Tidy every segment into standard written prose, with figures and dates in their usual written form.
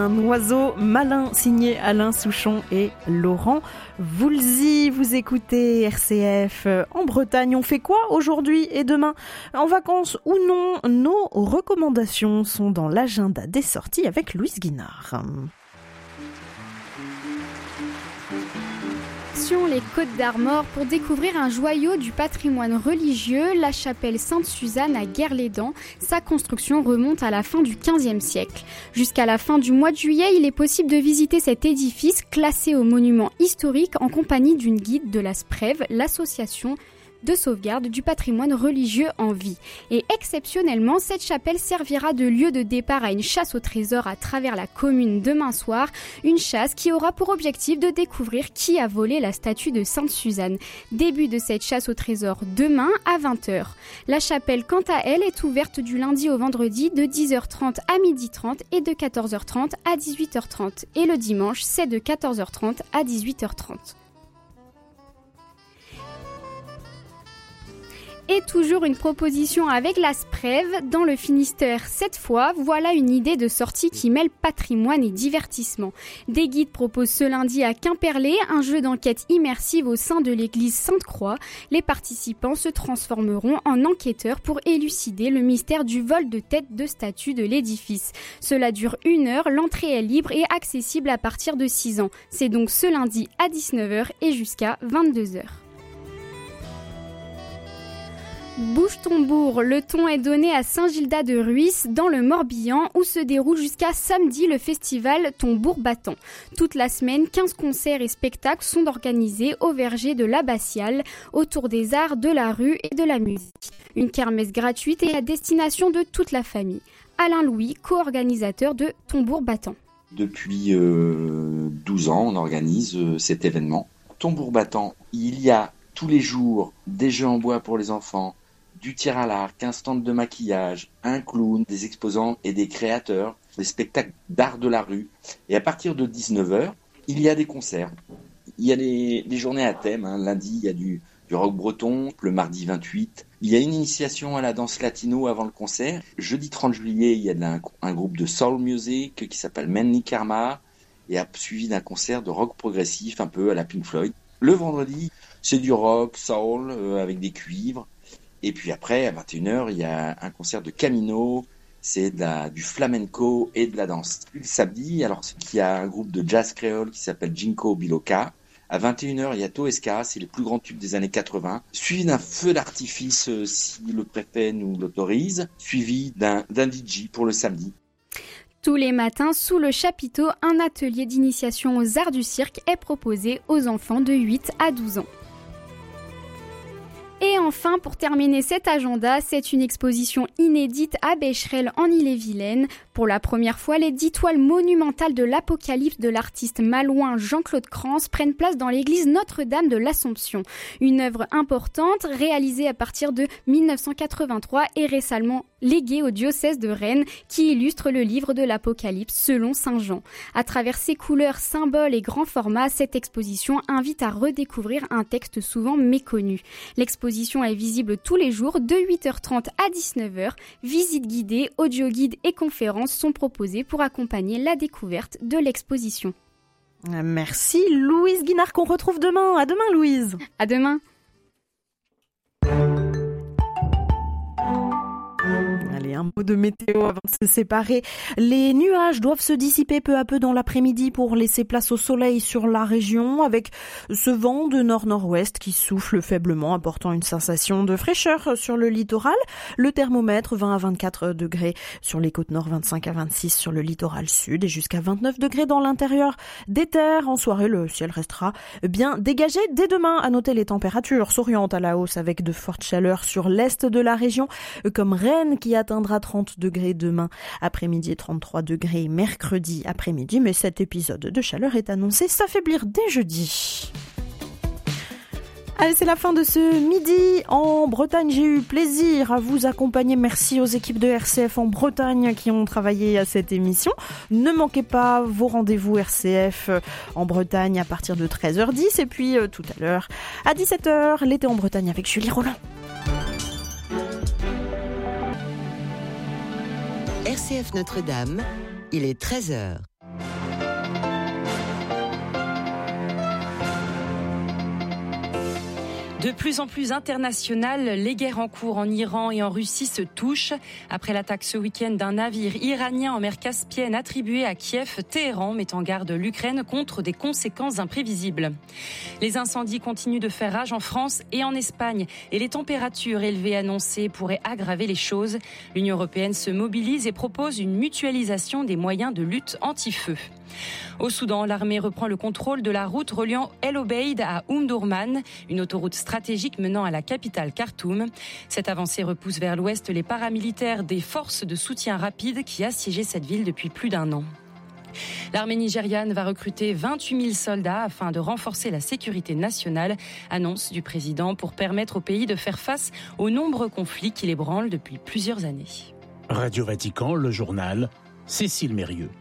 Un oiseau malin signé Alain Souchon et Laurent Voulzy. Vous écoutez RCF. En Bretagne, on fait quoi aujourd'hui et demain? En vacances ou non? Nos recommandations sont dans l'agenda des sorties avec Louise Guinard. Les Côtes d'Armor pour découvrir un joyau du patrimoine religieux, la chapelle Sainte-Suzanne à Guerlédan. Sa construction remonte à la fin du XVe siècle. Jusqu'à la fin du mois de juillet, il est possible de visiter cet édifice classé au monument historique en compagnie d'une guide de la SPREV, l'association de sauvegarde du patrimoine religieux en vie. Et exceptionnellement, cette chapelle servira de lieu de départ à une chasse au trésor à travers la commune demain soir, une chasse qui aura pour objectif de découvrir qui a volé la statue de Sainte-Suzanne. Début de cette chasse au trésor demain à 20h. La chapelle, quant à elle, est ouverte du lundi au vendredi de 10h30 à 12h30 et de 14h30 à 18h30. Et le dimanche, c'est de 14h30 à 18h30. Et toujours une proposition avec la SPREV dans le Finistère. Cette fois, voilà une idée de sortie qui mêle patrimoine et divertissement. Des guides proposent ce lundi à Quimperlé un jeu d'enquête immersive au sein de l'église Sainte-Croix. Les participants se transformeront en enquêteurs pour élucider le mystère du vol de tête de statue de l'édifice. Cela dure 1 heure, l'entrée est libre et accessible à partir de 6 ans. C'est donc ce lundi à 19h et jusqu'à 22h. Bouche-Tombourg, le ton est donné à Saint-Gildas-de-Ruisse dans le Morbihan où se déroule jusqu'à samedi le festival Tombourg Battant. Toute la semaine, 15 concerts et spectacles sont organisés au verger de l'Abbatiale autour des arts, de la rue et de la musique. Une kermesse gratuite et à destination de toute la famille. Alain Louis, co-organisateur de Tombourg Battant. Depuis 12 ans, on organise cet événement. Tombourg Battant, il y a tous les jours des jeux en bois pour les enfants, du tir à l'arc, un stand de maquillage, un clown, des exposants et des créateurs, des spectacles d'art de la rue. Et à partir de 19h, il y a des concerts. Il y a des journées à thème. Lundi, il y a du rock breton. Le mardi 28, il y a une initiation à la danse latino avant le concert. Jeudi 30 juillet, il y a un groupe de soul music qui s'appelle Manly Karma et suivi d'un concert de rock progressif un peu à la Pink Floyd. Le vendredi, c'est du rock, soul, avec des cuivres. Et puis après, à 21h, il y a un concert de Camino, c'est du flamenco et de la danse. Le samedi, alors il y a un groupe de jazz créole qui s'appelle Jinko Biloka. À 21h, il y a Toesca, c'est les plus grands tubes des années 80, suivi d'un feu d'artifice si le préfet nous l'autorise, suivi d'un DJ pour le samedi. Tous les matins, sous le chapiteau, un atelier d'initiation aux arts du cirque est proposé aux enfants de 8 à 12 ans. Et enfin, pour terminer cet agenda, c'est une exposition inédite à Becherel en Ille-et-Vilaine. Pour la première fois, les 10 toiles monumentales de l'Apocalypse de l'artiste malouin Jean-Claude Crans prennent place dans l'église Notre-Dame de l'Assomption. Une œuvre importante, réalisée à partir de 1983 et récemment léguée au diocèse de Rennes, qui illustre le livre de l'Apocalypse selon Saint Jean. À travers ses couleurs, symboles et grands formats, cette exposition invite à redécouvrir un texte souvent méconnu. L'exposition est visible tous les jours de 8h30 à 19h. Visites guidées, audio-guides et conférences sont proposées pour accompagner la découverte de l'exposition. Merci Louise Guinard qu'on retrouve demain. À demain Louise. À demain. Allez, un mot de météo avant de se séparer. Les nuages doivent se dissiper peu à peu dans l'après-midi pour laisser place au soleil sur la région avec ce vent de nord-nord-ouest qui souffle faiblement apportant une sensation de fraîcheur sur le littoral. Le thermomètre 20 à 24 degrés sur les côtes nord, 25 à 26 sur le littoral sud et jusqu'à 29 degrés dans l'intérieur des terres. En soirée, le ciel restera bien dégagé dès demain. À noter les températures s'orientent à la hausse avec de fortes chaleurs sur l'est de la région comme Rennes qui atteindra 30 degrés demain après-midi et 33 degrés mercredi après-midi. Mais cet épisode de chaleur est annoncé s'affaiblir dès jeudi. Allez, c'est la fin de ce midi en Bretagne. J'ai eu plaisir à vous accompagner. Merci aux équipes de RCF en Bretagne qui ont travaillé à cette émission. Ne manquez pas vos rendez-vous RCF en Bretagne à partir de 13h10 et puis tout à l'heure à 17h, l'été en Bretagne avec Julie Roland. RCF Notre-Dame, il est 13h. De plus en plus internationales, les guerres en cours en Iran et en Russie se touchent. Après l'attaque ce week-end d'un navire iranien en mer Caspienne attribué à Kiev, Téhéran met en garde l'Ukraine contre des conséquences imprévisibles. Les incendies continuent de faire rage en France et en Espagne et les températures élevées annoncées pourraient aggraver les choses. L'Union européenne se mobilise et propose une mutualisation des moyens de lutte anti-feu. Au Soudan, l'armée reprend le contrôle de la route reliant El Obeid à Omdurman, une autoroute stratégique menant à la capitale Khartoum. Cette avancée repousse vers l'ouest les paramilitaires des forces de soutien rapide qui assiégeaient cette ville depuis plus d'1 an. L'armée nigériane va recruter 28 000 soldats afin de renforcer la sécurité nationale, annonce du président pour permettre au pays de faire face aux nombreux conflits qui l'ébranlent depuis plusieurs années. Radio Vatican, le journal, Cécile Mérieux.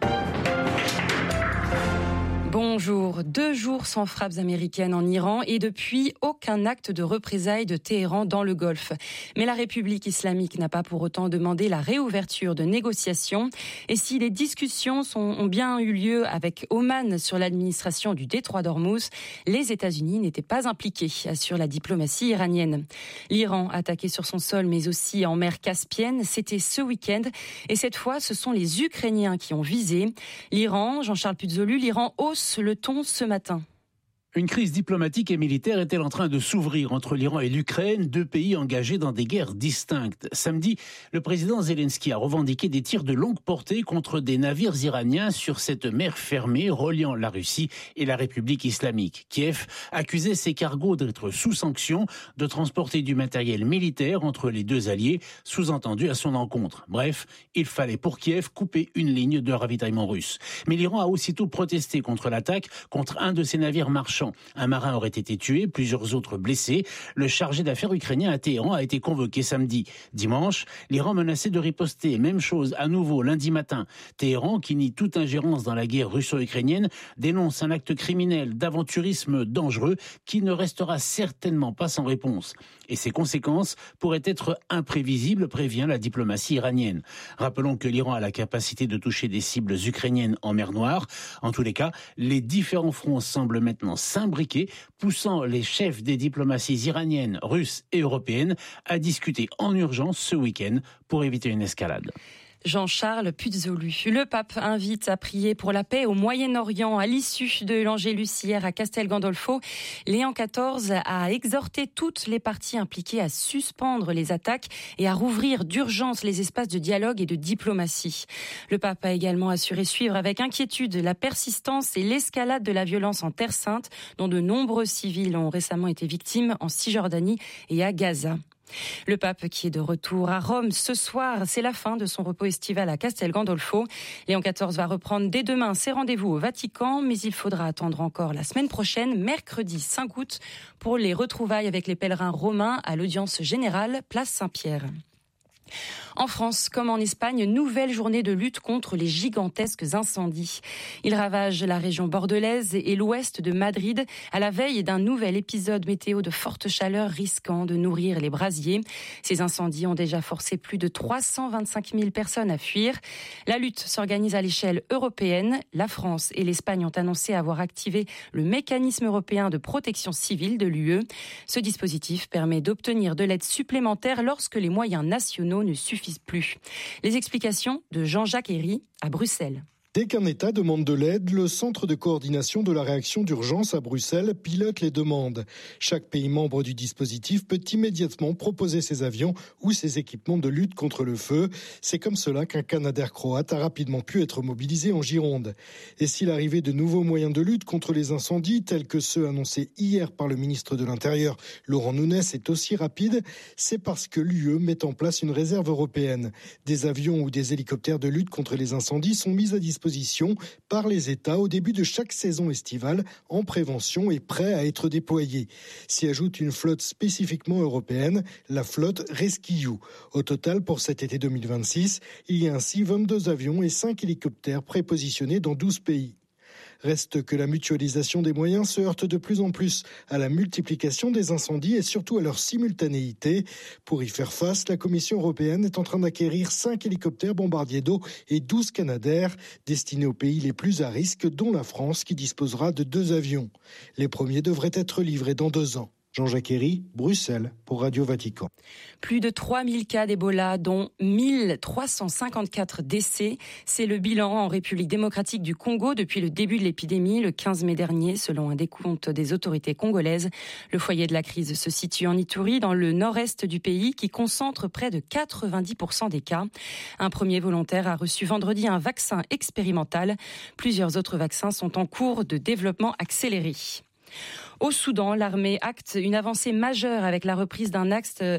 Bonjour. 2 jours sans frappes américaines en Iran et depuis aucun acte de représailles de Téhéran dans le Golfe. Mais la République islamique n'a pas pour autant demandé la réouverture de négociations. Et si les discussions ont bien eu lieu avec Oman sur l'administration du détroit d'Ormuz, les États-Unis n'étaient pas impliqués, assure la diplomatie iranienne. L'Iran, attaqué sur son sol mais aussi en mer Caspienne, c'était ce week-end. Et cette fois, ce sont les Ukrainiens qui ont visé. L'Iran, Jean-Charles Puzolu, l'Iran hausse le ton ce matin. Une crise diplomatique et militaire est-elle en train de s'ouvrir entre l'Iran et l'Ukraine, 2 pays engagés dans des guerres distinctes? Samedi, le président Zelensky a revendiqué des tirs de longue portée contre des navires iraniens sur cette mer fermée reliant la Russie et la République islamique. Kiev accusait ces cargos d'être sous sanction, de transporter du matériel militaire entre les 2 alliés, sous-entendu à son encontre. Bref, il fallait pour Kiev couper une ligne de ravitaillement russe. Mais l'Iran a aussitôt protesté contre l'attaque contre un de ses navires marchands. Un marin aurait été tué, plusieurs autres blessés. Le chargé d'affaires ukrainien à Téhéran a été convoqué samedi. Dimanche, l'Iran menaçait de riposter. Même chose à nouveau lundi matin. Téhéran, qui nie toute ingérence dans la guerre russo-ukrainienne, dénonce un acte criminel d'aventurisme dangereux qui ne restera certainement pas sans réponse. Et ses conséquences pourraient être imprévisibles, prévient la diplomatie iranienne. Rappelons que l'Iran a la capacité de toucher des cibles ukrainiennes en mer Noire. En tous les cas, les différents fronts semblent maintenant s'imbriquer, poussant les chefs des diplomaties iraniennes, russes et européennes à discuter en urgence ce week-end pour éviter une escalade. Jean-Charles Puzolu. Le pape invite à prier pour la paix au Moyen-Orient. À l'issue de l'Angélus hier à Castel Gandolfo, Léon XIV a exhorté toutes les parties impliquées à suspendre les attaques et à rouvrir d'urgence les espaces de dialogue et de diplomatie. Le pape a également assuré suivre avec inquiétude la persistance et l'escalade de la violence en Terre Sainte, dont de nombreux civils ont récemment été victimes en Cisjordanie et à Gaza. Le pape qui est de retour à Rome ce soir, c'est la fin de son repos estival à Castel Gandolfo. Léon XIV va reprendre dès demain ses rendez-vous au Vatican, mais il faudra attendre encore la semaine prochaine, mercredi 5 août, pour les retrouvailles avec les pèlerins romains à l'audience générale, place Saint-Pierre. En France, comme en Espagne, nouvelle journée de lutte contre les gigantesques incendies. Ils ravagent la région bordelaise et l'ouest de Madrid à la veille d'un nouvel épisode météo de forte chaleur risquant de nourrir les brasiers. Ces incendies ont déjà forcé plus de 325 000 personnes à fuir. La lutte s'organise à l'échelle européenne. La France et l'Espagne ont annoncé avoir activé le mécanisme européen de protection civile de l'UE. Ce dispositif permet d'obtenir de l'aide supplémentaire lorsque les moyens nationaux ne suffisent plus. Les explications de Jean-Jacques Herry à Bruxelles. Dès qu'un État demande de l'aide, le Centre de coordination de la réaction d'urgence à Bruxelles pilote les demandes. Chaque pays membre du dispositif peut immédiatement proposer ses avions ou ses équipements de lutte contre le feu. C'est comme cela qu'un Canadair croate a rapidement pu être mobilisé en Gironde. Et si l'arrivée de nouveaux moyens de lutte contre les incendies, tels que ceux annoncés hier par le ministre de l'Intérieur, Laurent Nunez, est aussi rapide, c'est parce que l'UE met en place une réserve européenne. Des avions ou des hélicoptères de lutte contre les incendies sont mis à disposition par les États au début de chaque saison estivale en prévention et prêts à être déployés. S'y ajoute une flotte spécifiquement européenne, la flotte Rescue. Au total, pour cet été 2026, il y a ainsi 22 avions et 5 hélicoptères prépositionnés dans 12 pays. Reste que la mutualisation des moyens se heurte de plus en plus à la multiplication des incendies et surtout à leur simultanéité. Pour y faire face, la Commission européenne est en train d'acquérir 5 hélicoptères bombardiers d'eau et 12 Canadair destinés aux pays les plus à risque, dont la France qui disposera de 2 avions. Les premiers devraient être livrés dans 2 ans. Jean-Jacques Herry, Bruxelles, pour Radio Vatican. Plus de 3000 cas d'Ebola, dont 1354 décès. C'est le bilan en République démocratique du Congo depuis le début de l'épidémie, le 15 mai dernier, selon un décompte des autorités congolaises. Le foyer de la crise se situe en Ituri, dans le nord-est du pays, qui concentre près de 90% des cas. Un premier volontaire a reçu vendredi un vaccin expérimental. Plusieurs autres vaccins sont en cours de développement accéléré. Au Soudan, l'armée acte une avancée majeure avec la reprise d'un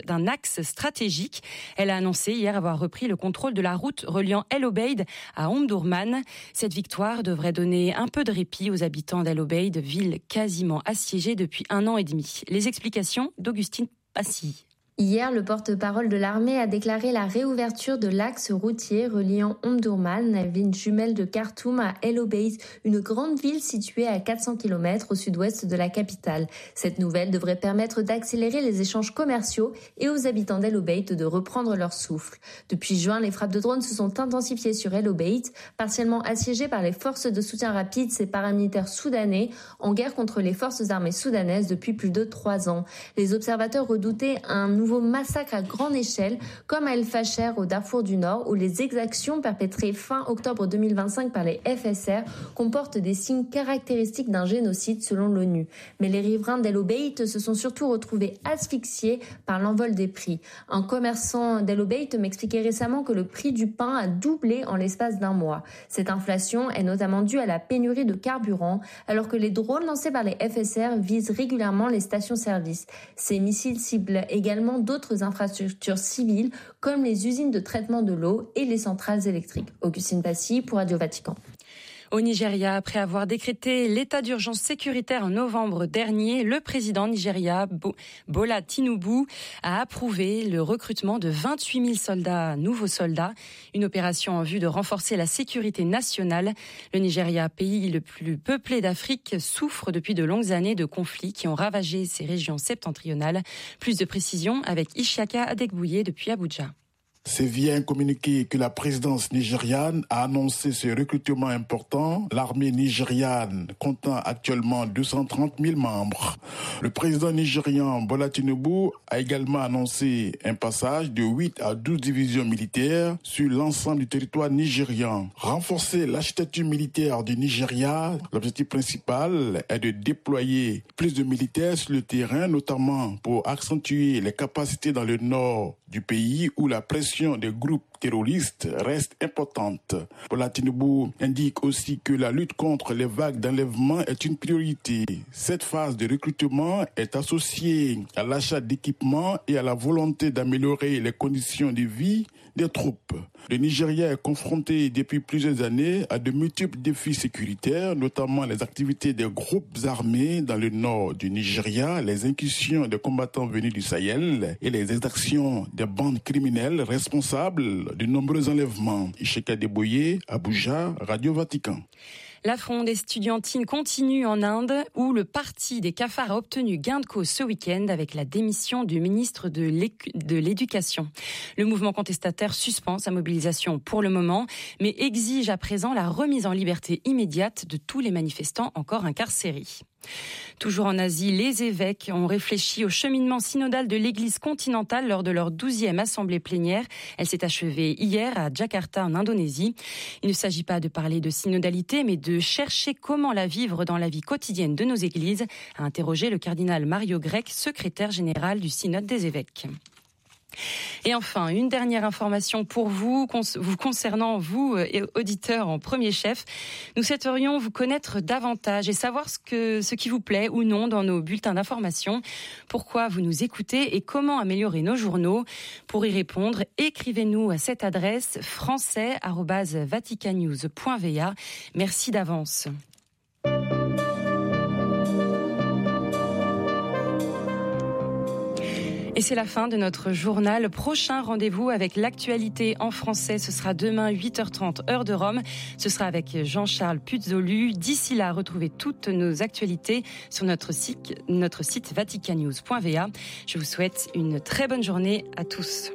axe stratégique. Elle a annoncé hier avoir repris le contrôle de la route reliant El Obeid à Omdurman. Cette victoire devrait donner un peu de répit aux habitants d'El Obeid, ville quasiment assiégée depuis 1 an et demi. Les explications d'Augustine Passy. Hier, le porte-parole de l'armée a déclaré la réouverture de l'axe routier reliant Omdurman, la ville jumelle de Khartoum, à El Obeid, une grande ville située à 400 km au sud-ouest de la capitale. Cette nouvelle devrait permettre d'accélérer les échanges commerciaux et aux habitants d'El Obeid de reprendre leur souffle. Depuis juin, les frappes de drones se sont intensifiées sur El Obeid, partiellement assiégées par les forces de soutien rapide, ces paramilitaires soudanais, en guerre contre les forces armées soudanaises depuis plus de 3 ans. Les observateurs redoutaient un nouveau massacre à grande échelle, comme à El Fasher au Darfour du Nord, où les exactions perpétrées fin octobre 2025 par les FSR comportent des signes caractéristiques d'un génocide selon l'ONU. Mais les riverains d'El Obeid se sont surtout retrouvés asphyxiés par l'envol des prix. Un commerçant d'El Obeid m'expliquait récemment que le prix du pain a doublé en l'espace d'1 mois. Cette inflation est notamment due à la pénurie de carburant, alors que les drones lancés par les FSR visent régulièrement les stations-service. Ces missiles ciblent également d'autres infrastructures civiles comme les usines de traitement de l'eau et les centrales électriques. Augustine Passy pour Radio Vatican. Au Nigeria, après avoir décrété l'état d'urgence sécuritaire en novembre dernier, le président nigérien Bola Tinubu a approuvé le recrutement de 28 000 nouveaux soldats, une opération en vue de renforcer la sécurité nationale. Le Nigeria, pays le plus peuplé d'Afrique, souffre depuis de longues années de conflits qui ont ravagé ses régions septentrionales. Plus de précisions avec Ishiaka Adegbouye depuis Abuja. C'est via un communiqué que la présidence nigériane a annoncé ce recrutement important. L'armée nigériane comptant actuellement 230 000 membres. Le président nigérian Bola Tinubu a également annoncé un passage de 8 à 12 divisions militaires sur l'ensemble du territoire nigérian. Renforcer l'architecture militaire du Nigeria, l'objectif principal est de déployer plus de militaires sur le terrain, notamment pour accentuer les capacités dans le nord du pays où la pression des groupes terroristes reste importante. Bola Tinubu indique aussi que la lutte contre les vagues d'enlèvement est une priorité. Cette phase de recrutement est associée à l'achat d'équipements et à la volonté d'améliorer les conditions de vie des troupes. Le Nigeria est confronté depuis plusieurs années à de multiples défis sécuritaires, notamment les activités des groupes armés dans le nord du Nigeria, les incursions des combattants venus du Sahel et les exactions des bandes criminelles responsables de nombreux enlèvements. Ishiaka Adegbouye, Abuja, Radio Vatican. La fronde estudiantine continue en Inde, où le parti des cafards a obtenu gain de cause ce week-end avec la démission du ministre de l'Éducation. Le mouvement contestataire suspend sa mobilisation pour le moment, mais exige à présent la remise en liberté immédiate de tous les manifestants encore incarcérés. Toujours en Asie, les évêques ont réfléchi au cheminement synodal de l'Église continentale lors de leur 12e assemblée plénière. Elle s'est achevée hier à Jakarta, en Indonésie. Il ne s'agit pas de parler de synodalité, mais de chercher comment la vivre dans la vie quotidienne de nos églises, a interrogé le cardinal Mario Grech, secrétaire général du synode des évêques. Et enfin, une dernière information pour vous concernant vous, auditeurs en premier chef. Nous souhaiterions vous connaître davantage et savoir ce qui vous plaît ou non dans nos bulletins d'information, pourquoi vous nous écoutez et comment améliorer nos journaux. Pour y répondre, écrivez-nous à cette adresse français@vaticannews.va. Merci d'avance. Et c'est la fin de notre journal. Prochain rendez-vous avec l'actualité en français, ce sera demain 8h30 heure de Rome. Ce sera avec Jean-Charles Puzolu. D'ici là, retrouvez toutes nos actualités sur notre site vaticannews.va. Je vous souhaite une très bonne journée à tous.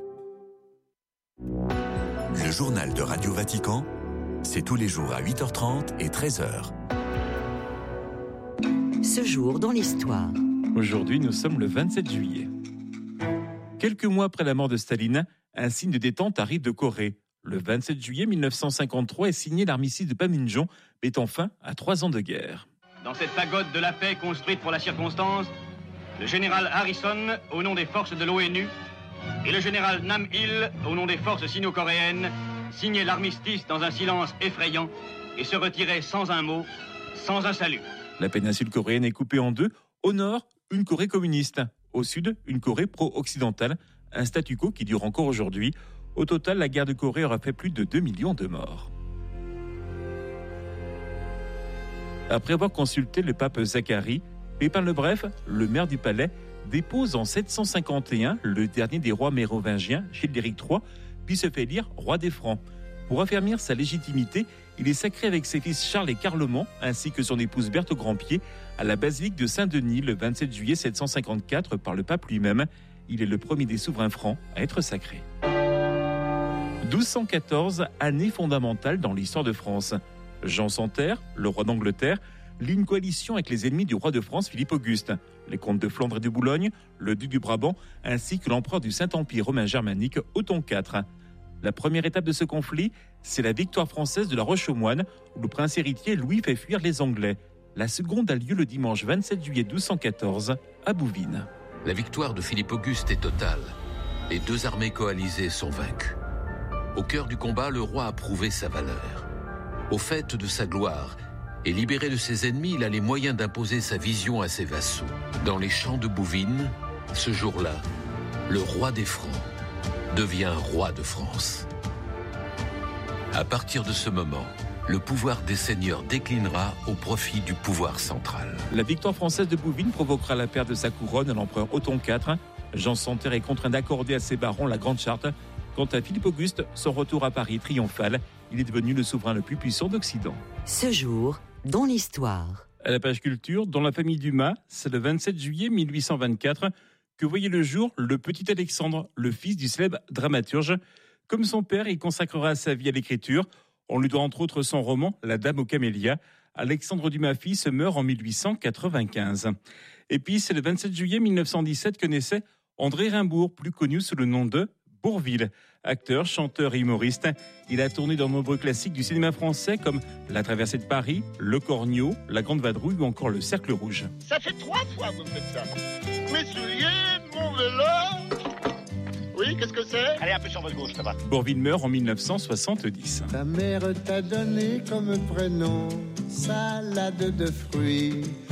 Le journal de Radio Vatican, c'est tous les jours à 8h30 et 13h. Ce jour dans l'histoire. Aujourd'hui, nous sommes le 27 juillet. Quelques mois après la mort de Staline, un signe de détente arrive de Corée. Le 27 juillet 1953 est signé l'armistice de Panmunjom, mettant fin à 3 ans de guerre. Dans cette pagode de la paix construite pour la circonstance, le général Harrison, au nom des forces de l'ONU, et le général Nam Il, au nom des forces sino-coréennes, signaient l'armistice dans un silence effrayant et se retiraient sans un mot, sans un salut. La péninsule coréenne est coupée en deux. Au nord, une Corée communiste. Au sud, une Corée pro-occidentale. Un statu quo qui dure encore aujourd'hui. Au total, la guerre de Corée aura fait plus de 2 millions de morts. Après avoir consulté le pape Zacharie, Pépin le Bref, le maire du palais, dépose en 751 le dernier des rois mérovingiens, Childéric III, puis se fait élire roi des Francs. Pour affermir sa légitimité, il est sacré avec ses fils Charles et Carloman, ainsi que son épouse Berthe Grandpied, à la basilique de Saint-Denis le 27 juillet 754 par le pape lui-même. Il est le premier des souverains francs à être sacré. 1214, année fondamentale dans l'histoire de France. Jean Santerre, le roi d'Angleterre, lie une coalition avec les ennemis du roi de France Philippe Auguste, les comtes de Flandre et de Boulogne, le duc du Brabant, ainsi que l'empereur du Saint-Empire romain germanique Othon IV. La première étape de ce conflit, c'est la victoire française de la Roche-aux-Moines, où le prince héritier Louis fait fuir les Anglais. La seconde a lieu le dimanche 27 juillet 1214 à Bouvines. La victoire de Philippe Auguste est totale. Les deux armées coalisées sont vaincues. Au cœur du combat, le roi a prouvé sa valeur. Au fait de sa gloire, et libéré de ses ennemis, il a les moyens d'imposer sa vision à ses vassaux. Dans les champs de Bouvines, ce jour-là, le roi des Francs devient roi de France. À partir de ce moment, le pouvoir des seigneurs déclinera au profit du pouvoir central. La victoire française de Bouvines provoquera la perte de sa couronne à l'empereur Othon IV. Jean Santerre est contraint d'accorder à ses barons la Grande Charte. Quant à Philippe Auguste, son retour à Paris triomphal, il est devenu le souverain le plus puissant d'Occident. Ce jour, dans l'histoire. À la page culture, dans la famille Dumas, c'est le 27 juillet 1824 que voyait le jour le petit Alexandre, le fils du célèbre dramaturge. Comme son père, il consacrera sa vie à l'écriture. On lui doit entre autres son roman « La Dame aux camélias ». Alexandre Dumas fils meurt en 1895. Et puis, c'est le 27 juillet 1917 que naissait André Rimbaud, plus connu sous le nom de Bourvil. Acteur, chanteur et humoriste, il a tourné dans de nombreux classiques du cinéma français comme La Traversée de Paris, Le Cornio, La Grande Vadrouille ou encore Le Cercle Rouge. Ça fait 3 fois que vous me faites ça. Mes souliers, mon vélo. Oui, qu'est-ce que c'est? Allez, un peu sur votre gauche, ça va. Bourvil meurt en 1970. Ta mère t'a donné comme prénom salade de fruits.